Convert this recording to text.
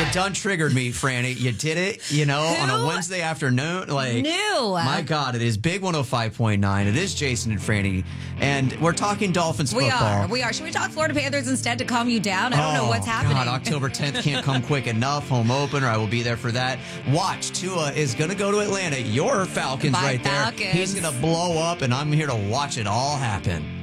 done triggered me, Franny. You did it, on a Wednesday afternoon. My God, it is Big 105.9. It is Jason and Franny. And we're talking Dolphins football. We are. Should we talk Florida Panthers instead to calm you down? I don't know what's happening. God, October 10th can't come quick enough. Home opener. I will be there for that. Watch, Tua is going to go to Atlanta. Your Falcons right there. He's going to blow up, and I'm here to watch it all happen.